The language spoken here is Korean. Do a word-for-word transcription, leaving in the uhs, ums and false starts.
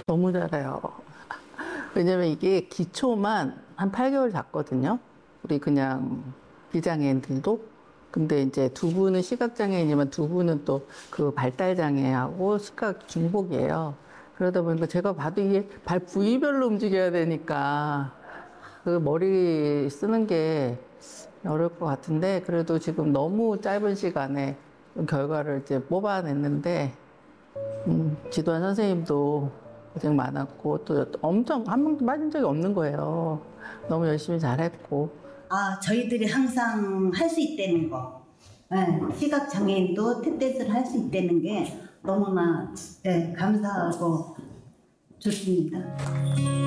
너무 잘해요. 왜냐면 이게 기초만 한 팔 개월 잡거든요. 우리 그냥 비장애인들도. 근데 이제 두 분은 시각장애인이지만 두 분은 또 그 발달장애하고 시각 중복이에요. 그러다 보니까 제가 봐도 이게 발 부위별로 움직여야 되니까 그 머리 쓰는 게 어려울 것 같은데 그래도 지금 너무 짧은 시간에 결과를 이제 뽑아냈는데 음, 지도한 선생님도 고생 많았고 또 엄청 한 명도 빠진 적이 없는 거예요. 너무 열심히 잘했고. 아, 저희들이 항상 할 수 있다는 거. 예, 시각장애인도 탭댄스를 할 수 있다는 게 너무나 예, 감사하고 좋습니다.